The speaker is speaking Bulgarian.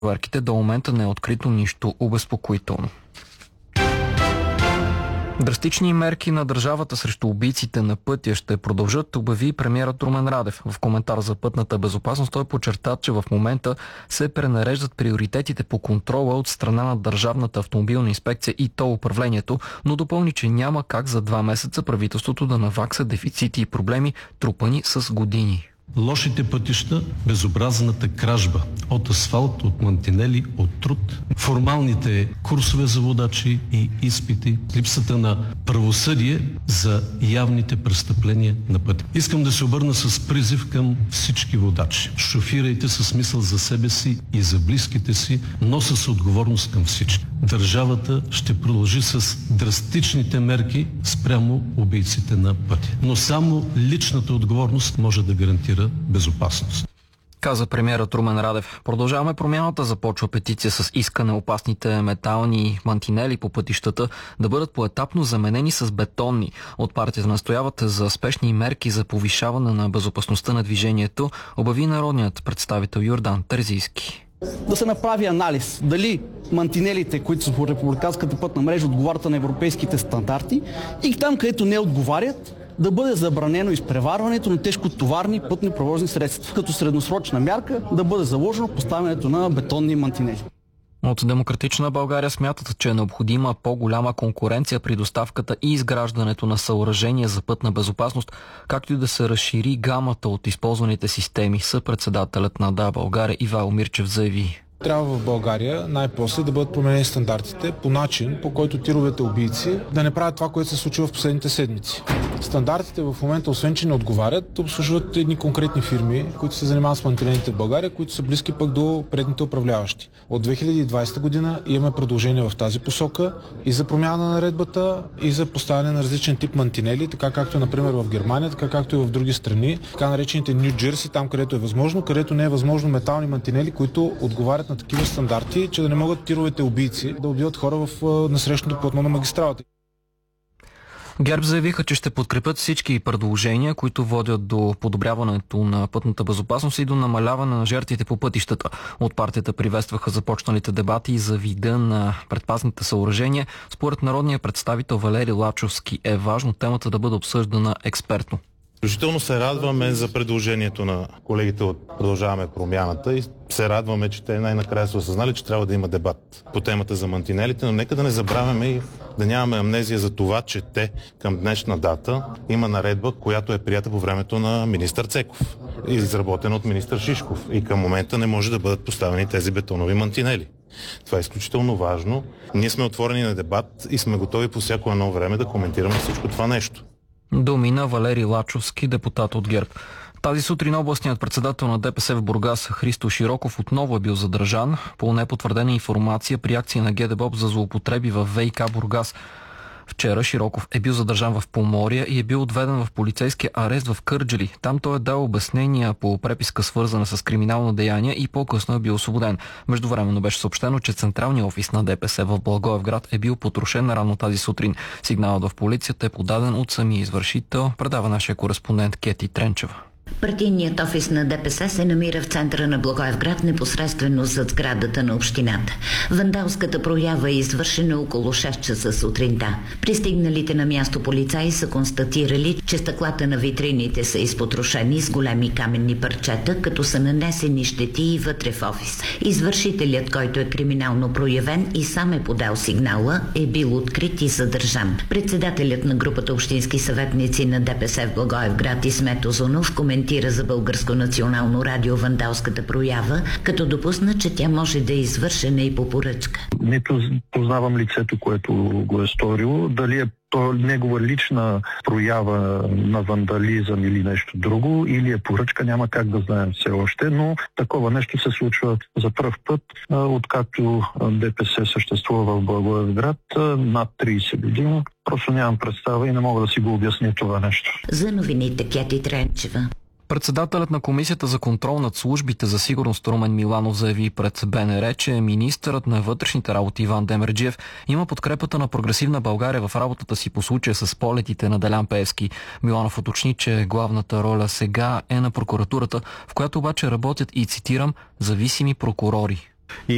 проверките до момента не е открито нищо обезпокоително. Драстични мерки на държавата срещу убийците на пътя ще продължат, обяви премиерът Румен Радев. В коментар за пътната безопасност той подчерта, че в момента се пренареждат приоритетите по контрола от страна на Държавната автомобилна инспекция и тол управлението, но допълни, че няма как за 2 месеца правителството да навакса дефицити и проблеми, трупани с години. Лошите пътища, безобразната кражба от асфалт, от мантинели, от труд, формалните курсове за водачи и изпити, липсата на правосъдие за явните престъпления на пътя. Искам да се обърна с призив към всички водачи. Шофирайте с мисъл за себе си и за близките си, но с отговорност към всички. Държавата ще продължи с драстичните мерки спрямо убийците на пътя. Но само личната отговорност може да гарантира безопасност. Каза премиерът Румен Радев. Продължаваме промяната, започва петиция с искане опасните метални мантинели по пътищата да бъдат поетапно заменени с бетонни. От партията настояват за спешни мерки за повишаване на безопасността на движението, обяви народният представител Йордан Терзийски. Да се направи анализ дали мантинелите, които са по републиканската пътна мрежа, отговарят на европейските стандарти и там, където не отговарят, да бъде забранено изпреварването на тежкотоварни пътни превозни средства. Като средносрочна мярка да бъде заложено поставянето на бетонни мантинели. От Демократична България смятат, че е необходима по-голяма конкуренция при доставката и изграждането на съоръжения за пътна безопасност, както и да се разшири гамата от използваните системи. Съпредседателят на ДА България Ивайло Мирчев заяви. Трябва в България най-после да бъдат променени стандартите по начин, по който тировете убийци да не правят това, което се случва в последните седмици. Стандартите в момента, освен че не отговарят, обслужват едни конкретни фирми, които се занимават с мантинелите в България, които са близки пък до предните управляващи. От 2020 година имаме продължение в тази посока и за промяна на наредбата, и за поставяне на различен тип мантинели, така както например в Германия, така както и в други страни, така наречените Ню Джерси, там където е възможно, където не е възможно метални мантинели, които отговарят на такива стандарти, че да не могат тировете убийци да убиват хора в насрещното платно на магистралата. ГЕРБ заявиха, че ще подкрепят всички предложения, които водят до подобряването на пътната безопасност и до намаляване на жертвите по пътищата. От партията приветстваха започналите дебати за вида на предпазните съоръжения. Според народния представител Валери Лачовски е важно темата да бъде обсъждана експертно. Включително се радваме за предложението на колегите от Продължаваме промяната и се радваме, че те най-накрая са осъзнали, че трябва да има дебат по темата за мантинелите, но нека да не забравяме и да нямаме амнезия за това, че те към днешна дата има наредба, която е прията по времето на министър Цеков, изработена от министър Шишков и към момента не може да бъдат поставени тези бетонови мантинели. Това е изключително важно. Ние сме отворени на дебат и сме готови по всяко едно време да коментираме всичко това нещо. Думи на Валери Лачовски, депутат от ГЕРБ. Тази сутрин областният председател на ДПС в Бургас Христо Широков отново е бил задържан по непотвърдена информация при акция на ГДБОП за злоупотреби в ВиК Бургас. Вчера Широков е бил задържан в Поморие и е бил отведен в полицейския арест в Кърджали. Там той е дал обяснения по преписка, свързана с криминално деяние, и по-късно е бил освободен. Междувременно беше съобщено, че централният офис на ДПС в Благоевград е бил потрошен рано тази сутрин. Сигналът в полицията е подаден от самия извършител, предава нашия кореспондент Кети Тренчева. Партийният офис на ДПС се намира в центъра на Благоевград, непосредствено зад сградата на общината. Вандалската проява е извършена около 6 часа сутринта. Пристигналите на място полицаи са констатирали, че стъклата на витрините са изпотрошени с големи каменни парчета, като са нанесени щети и вътре в офис. Извършителят, който е криминално проявен и сам е подал сигнала, е бил открит и задържан. Председателят на групата общински съветници на ДПС в Благоевград Исмет Озунов коментира за Българско национално радио вандалската проява, като допусна, че тя може да е извършена и по поръчка. Нито познавам лицето, което го е сторило, дали е то негова лична проява на вандализъм или нещо друго, или е поръчка, няма как да знаем все още, но такова нещо се случва за пръв път, откакто ДПС съществува в Благоевград над 30 години. Просто нямам представа и не мога да си го обясня това нещо. За новините Кети Тренчева. Председателят на Комисията за контрол над службите за сигурност Румен Миланов заяви пред БНР, че министърът на вътрешните работи Иван Демерджиев има подкрепата на Прогресивна България в работата си по случая с полетите на Делян Пеевски. Миланов уточни, че главната роля сега е на прокуратурата, в която обаче работят и, цитирам, зависими прокурори. И